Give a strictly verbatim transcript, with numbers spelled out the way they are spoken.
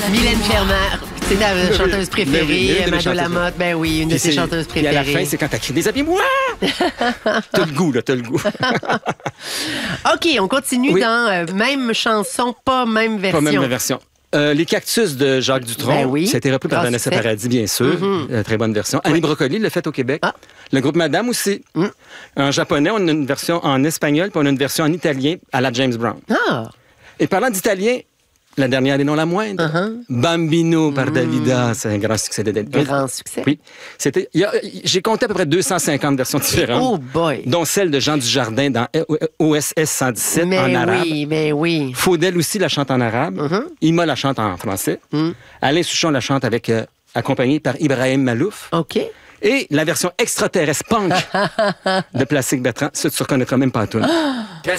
habille-moi. Mylène Farmer, c'est ta chanteuse préférée. oui, une de mes Mado chanteuses. Lamotte, ben oui, une de Puis tes c'est- chanteuses Puis à la fin, préférées. c'est quand t'as crié « Déshabille-moi! » T'as le goût, là, t'as le goût. OK, on continue Oui. dans euh, même chanson, pas même version. Pas même la version. Euh, les cactus de Jacques Dutronc, Ben oui. ça a été repris par Grand Vanessa succès. Paradis, bien sûr. Euh, très bonne version. Annie Brocoli l'a fait au Québec. Ah. Le groupe Madame aussi. En japonais, on a une version en espagnol, puis on a une version en italien à la James Brown. Ah, Et parlant d'italien, la dernière et non la moindre, Uh-huh. Bambino par Dalida, c'est un grand succès de Dalida. grand succès. Oui. C'était, il y a- j'ai compté à peu près deux cent cinquante versions différentes. Oh boy. Dont celle de Jean Dujardin dans O S S cent dix-sept Mais en arabe. oui, mais oui. Faudel aussi la chante en arabe. Uh-huh. Ima la chante en français. Mm. Alain Souchon la chante avec, euh, accompagné par Ibrahim Malouf. OK. Et la version extraterrestre punk de Plastique Bertrand. Ça, tu ne reconnaîtras même pas à toi.